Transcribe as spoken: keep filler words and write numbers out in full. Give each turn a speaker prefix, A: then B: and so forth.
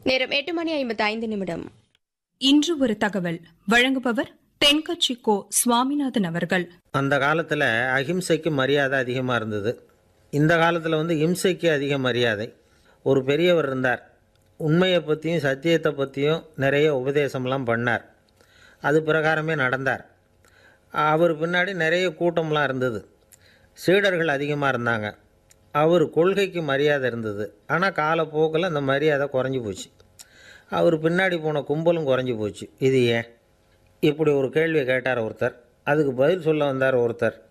A: நேரம் எட்டு மணி ஐம்பத்தி ஐந்து நிமிடம்.
B: இன்று ஒரு தகவல் வழங்குபவர் தென்கட்சி கோ சுவாமிநாதன் அவர்கள்.
C: அந்த காலத்தில் அஹிம்சைக்கு மரியாதை அதிகமாக இருந்தது. இந்த காலத்தில் வந்து இம்சைக்கு அதிக மரியாதை. ஒரு பெரியவர் இருந்தார். உண்மையை பற்றியும் சத்தியத்தை பற்றியும் நிறைய உபதேசம்லாம் பண்ணார். அது பிரகாரமே நடந்தார். அவர் பின்னாடி நிறைய கூட்டம்லாம் இருந்தது. சீடர்கள் அதிகமாக இருந்தாங்க. அவர் கொள்கைக்கு மரியாதை இருந்தது. ஆனால் காலப்போக்கில் அந்த மரியாதை குறைஞ்சி போச்சு. அவர் பின்னாடி போன கும்பலும் குறைஞ்சி போச்சு. இது ஏன்? இப்படி ஒரு கேள்வியை கேட்டார் ஒருத்தர். அதுக்கு பதில் சொல்ல வந்தார் ஒருத்தர்.